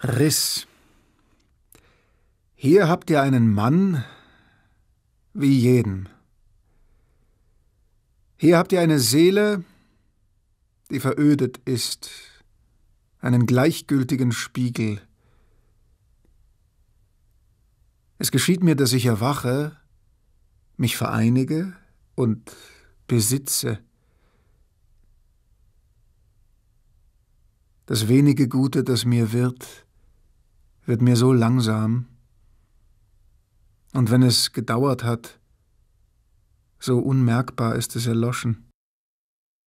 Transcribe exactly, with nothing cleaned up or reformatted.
Riss. Hier habt ihr einen Mann wie jeden. Hier habt ihr eine Seele, die verödet ist, einen gleichgültigen Spiegel. Es geschieht mir, dass ich erwache, mich vereinige und besitze. Das wenige Gute, das mir wird, wird mir so langsam, und wenn es gedauert hat, so unmerkbar ist es erloschen.